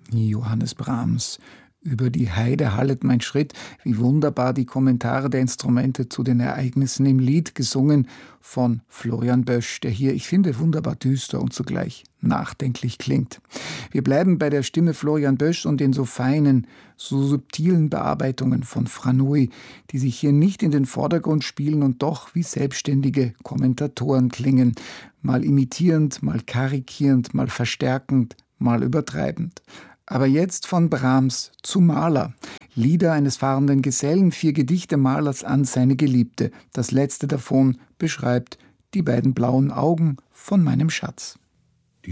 Johannes Brahms. Über die Heide hallet mein Schritt, wie wunderbar die Kommentare der Instrumente zu den Ereignissen im Lied, gesungen von Florian Bösch, der hier, ich finde, wunderbar düster und zugleich nachdenklich klingt. Wir bleiben bei der Stimme Florian Bösch und den so feinen, so subtilen Bearbeitungen von Franui, die sich hier nicht in den Vordergrund spielen und doch wie selbstständige Kommentatoren klingen, mal imitierend, mal karikierend, mal verstärkend, mal übertreibend. Aber jetzt von Brahms zu Mahler. Lieder eines fahrenden Gesellen, 4 Gedichte Mahlers an seine Geliebte. Das letzte davon beschreibt die beiden blauen Augen von meinem Schatz.